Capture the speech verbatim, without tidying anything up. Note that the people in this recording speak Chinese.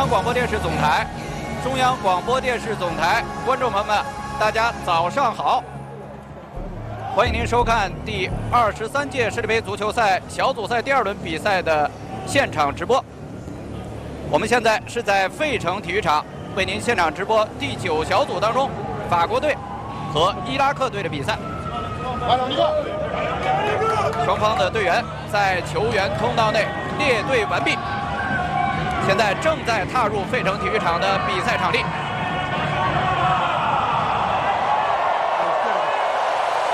央广播电视总台，中央广播电视总台观众朋友们，大家早上好！欢迎您收看第二十三届世界杯足球赛小组赛第二轮比赛的现场直播。我们现在是在费城体育场为您现场直播第九小组当中法国队和伊拉克队的比赛。双方的队员在球员通道内列队完毕。现在正在踏入费城体育场的比赛场地。